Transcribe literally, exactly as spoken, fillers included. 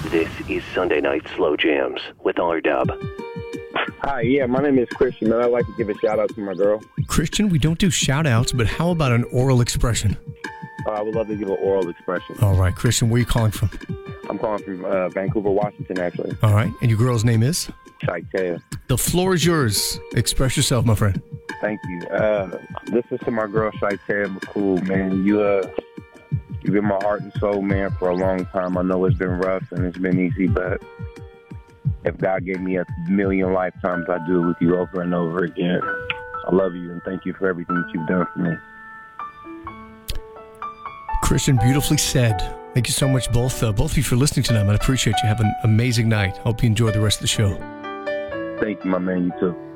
This is Sunday Night Slow Jams with R-Dub. Hi, yeah, my name is Christian, and I'd like to give a shout-out to my girl. Christian, we don't do shout-outs, but how about an oral expression? Uh, I would love to give an oral expression. All right, Christian, where are you calling from? I'm calling from uh, Vancouver, Washington, actually. All right, and your girl's name is? Shaitea. The floor is yours. Express yourself, my friend. Thank you. Uh, this is to my girl, Shaitea McCool, man. You, uh, you've been my heart and soul, man, for a long time. I know it's been rough and it's been easy, but if God gave me a million lifetimes, I'd do it with you over and over again. I love you and thank you for everything that you've done for me. Christian, beautifully said. Thank you so much, both uh, both of you, for listening tonight. I appreciate you. Have an amazing night. Hope you enjoy the rest of the show. Thank you, my man. You too.